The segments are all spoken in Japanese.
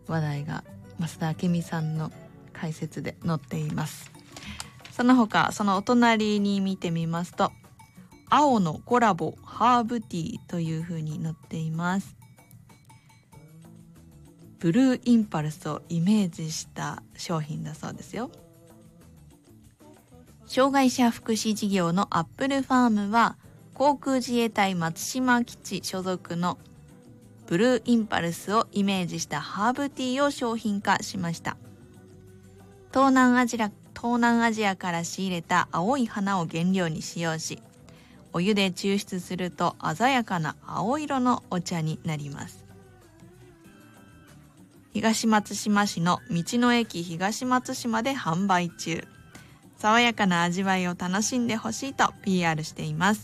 話題が増田明美さんの解説で載っています。その他、そのお隣に見てみますと、青のコラボハーブティーという風に載っています。ブルーインパルスをイメージした商品だそうですよ。障害者福祉事業のアップルファームは、航空自衛隊松島基地所属のブルーインパルスをイメージしたハーブティーを商品化しました。東南アジアから仕入れた青い花を原料に使用し、お湯で抽出すると鮮やかな青色のお茶になります。東松島市の道の駅東松島で販売中。爽やかな味わいを楽しんでほしいと PR しています。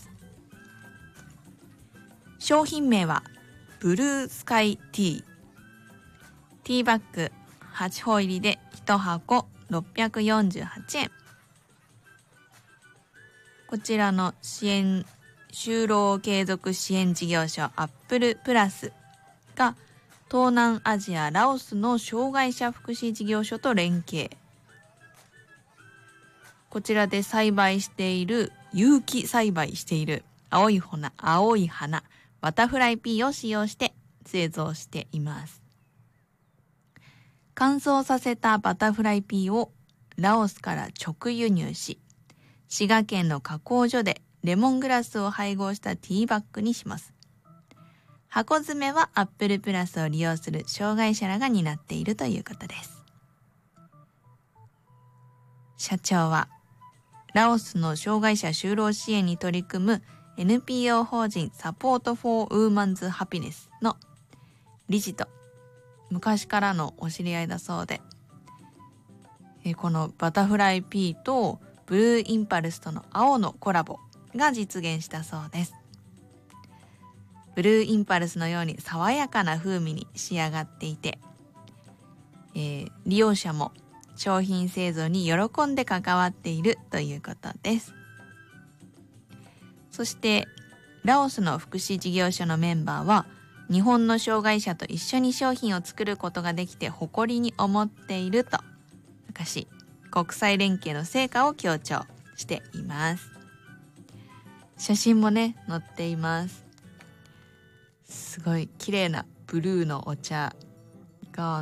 商品名はブルースカイティー。ティーバッグ8本入りで1箱648円。こちらの就労継続支援事業所アップルプラスが東南アジアラオスの障害者福祉事業所と連携。こちらで有機栽培している青い花バタフライピーを使用して製造しています。乾燥させたバタフライピーをラオスから直輸入し、滋賀県の加工所でレモングラスを配合したティーバッグにします。箱詰めはアップルプラスを利用する障害者らが担っているということです。社長はラオスの障害者就労支援に取り組む NPO 法人サポートフォーウーマンズハピネスの理事と昔からのお知り合いだそうで、このバタフライピーとブルーインパルスとの青のコラボが実現したそうです。ブルーインパルスのように爽やかな風味に仕上がっていて、利用者も商品製造に喜んで関わっているということです。そしてラオスの福祉事業所のメンバーは、日本の障害者と一緒に商品を作ることができて誇りに思っていると明かし、国際連携の成果を強調しています。写真もね載っています。すごい綺麗なブルーのお茶が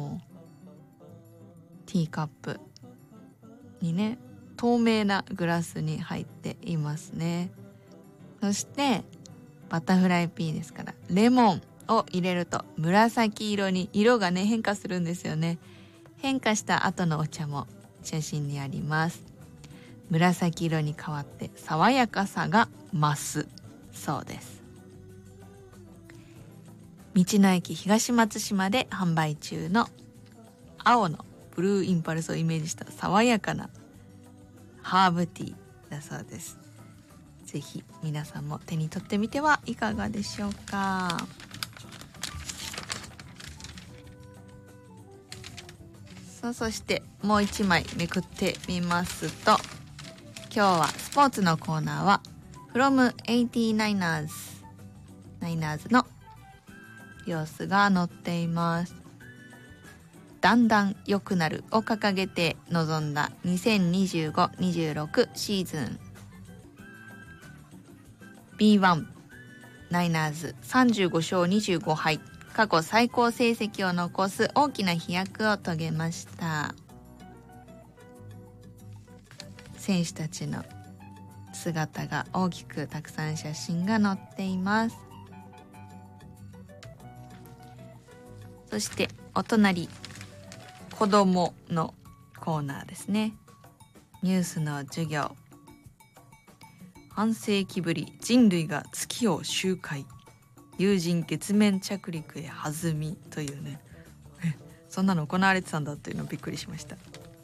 ティーカップにね、透明なグラスに入っていますね。そしてバタフライピーですからレモンを入れると紫色に色がね変化するんですよね。変化した後のお茶も写真にあります。紫色に変わって爽やかさが増すそうです。道の駅東松島で販売中の青のブルーインパルスをイメージした爽やかなハーブティーだそうです。ぜひ皆さんも手に取ってみてはいかがでしょうか。そしてもう一枚めくってみますと、今日はスポーツのコーナーは From 89ers の様子が載っています。だんだん良くなるを掲げて臨んだ2025-26シーズン B1 ナイナーズ35勝25敗、過去最高成績を残す大きな飛躍を遂げました。選手たちの姿が大きくたくさん写真が載っています。そしてお隣、子供のコーナーですね。ニュースの授業、半世紀ぶり人類が月を周回、有人月面着陸へ弾みというね、そんなの行われてたんだっていうのびっくりしました。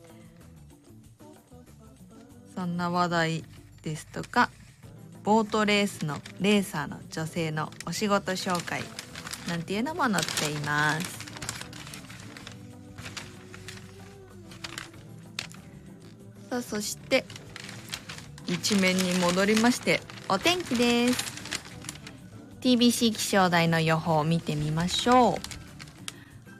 そんな話題ですとか、ボートレースのレーサーの女性のお仕事紹介なんていうのも載っています。そして一面に戻りまして、お天気です。 TBC 気象台の予報を見てみましょう。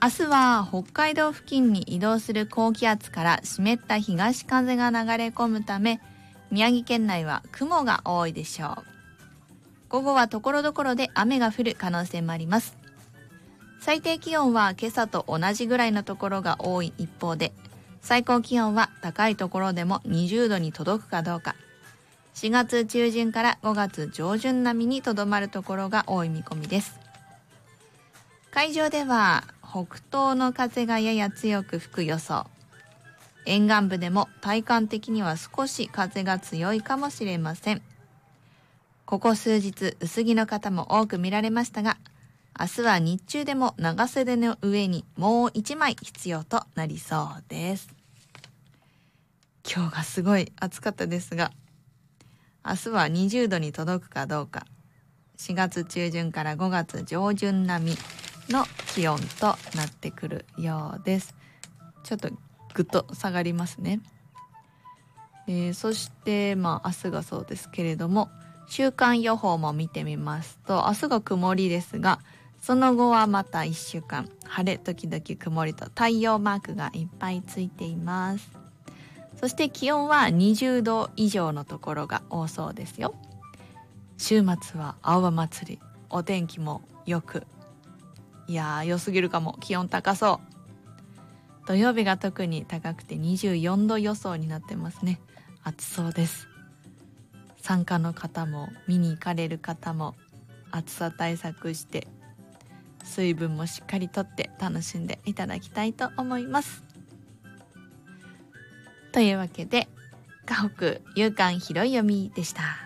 明日は北海道付近に移動する高気圧から湿った東風が流れ込むため、宮城県内は雲が多いでしょう。午後はところどころで雨が降る可能性もあります。最低気温は今朝と同じぐらいのところが多い一方で、最高気温は高いところでも20度に届くかどうか、4月中旬から5月上旬並みにとどまるところが多い見込みです。海上では北東の風がやや強く吹く予想。沿岸部でも体感的には少し風が強いかもしれません。ここ数日薄着の方も多く見られましたが、明日は日中でも長袖の上にもう1枚必要となりそうです。今日がすごい暑かったですが、明日は20度に届くかどうか、4月中旬から5月上旬並みの気温となってくるようです。ちょっとぐっと下がりますね。そして明日がそうですけれども、週間予報も見てみますと、明日が曇りですが、その後はまた1週間晴れ時々曇りと太陽マークがいっぱいついています。そして気温は20度以上のところが多そうですよ。週末は青葉祭り、お天気もよく、いやー良すぎるかも。気温高そう。土曜日が特に高くて24度予想になってますね。暑そうです。参加の方も見に行かれる方も暑さ対策して水分もしっかりとって楽しんでいただきたいと思います。というわけで、河北夕刊拾い読みでした。